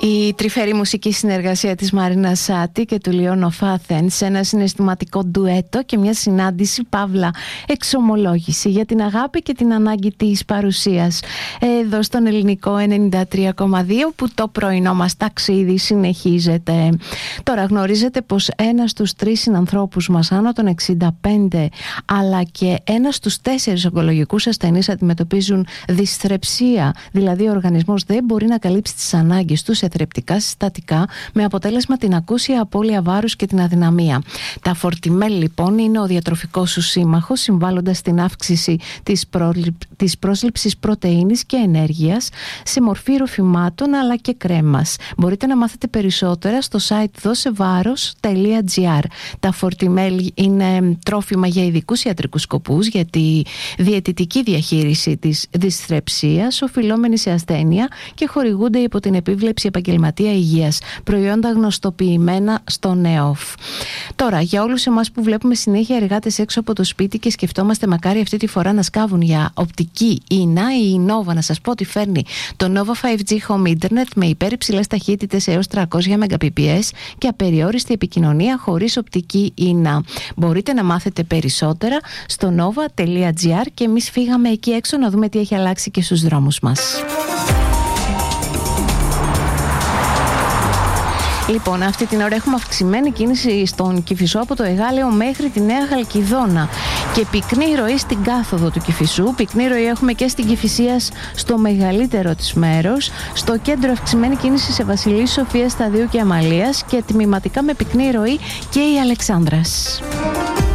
Η τρυφερή μουσική συνεργασία της Μαρίνα Σάτι και του Λιόνο Φάθεν σε ένα συναισθηματικό ντουέτο και μια συνάντηση παύλα εξομολόγηση για την αγάπη και την ανάγκη της παρουσίας εδώ στον Ελληνικό 93,2 που το πρωινό μας ταξίδι συνεχίζεται. Τώρα γνωρίζετε πως ένας στους 3 συνανθρώπους μας άνω των 65 αλλά και ένας στους 4 ογκολογικούς ασθενείς αντιμετωπίζουν δυσθρεψία, δηλαδή ο οργανισμός δεν μπορεί να καλύψει τις ανάγκες τους σε θρεπτικά συστατικά με αποτέλεσμα την ακούσια απώλεια βάρους και την αδυναμία. Τα φορτιμέλ λοιπόν είναι ο διατροφικός σου σύμμαχος, συμβάλλοντας στην αύξηση της πρόσληψης πρωτεΐνης και ενέργειας σε μορφή ροφημάτων αλλά και κρέμας. Μπορείτε να μάθετε περισσότερα στο site dosevaros.gr. Τα φορτιμέλ είναι τρόφιμα για ειδικούς ιατρικούς σκοπούς για τη διαιτητική διαχείριση της δυσθρεψίας οφειλόμενη σε ασθένεια και χορηγούνται υπό την επίβλεψη επαγγελματία υγείας, προϊόντα γνωστοποιημένα στο ΝΕΟΦ. Τώρα, για όλους εμάς που βλέπουμε συνέχεια εργάτες έξω από το σπίτι και σκεφτόμαστε μακάρι αυτή τη φορά να σκάβουν για οπτική ίνα, η Nova να σας πω ότι φέρνει το Nova 5G Home Internet με υπερυψηλές ταχύτητες έως 300 Mbps και απεριόριστη επικοινωνία χωρίς οπτική ίνα. Μπορείτε να μάθετε περισσότερα στο nova.gr και εμείς φύγαμε εκεί έξω να δούμε τι έχει αλλάξει και στους δρόμους μας. Λοιπόν, αυτή την ώρα έχουμε αυξημένη κίνηση στον Κηφισό από το Εγάλεο μέχρι τη Νέα Χαλκιδόνα και πυκνή ροή στην κάθοδο του Κηφισού. Πυκνή ροή έχουμε και στην Κηφισίας στο μεγαλύτερο της μέρος. Στο κέντρο αυξημένη κίνηση σε Βασιλής Σοφίας, Σταδίου και Αμαλίας και τμηματικά με πυκνή ροή και η Αλεξάνδρας.